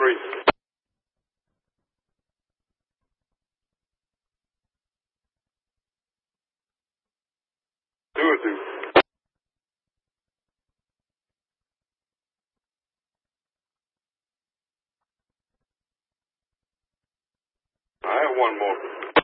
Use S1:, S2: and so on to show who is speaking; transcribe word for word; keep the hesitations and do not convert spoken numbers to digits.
S1: three. Do it, dude. I have one more.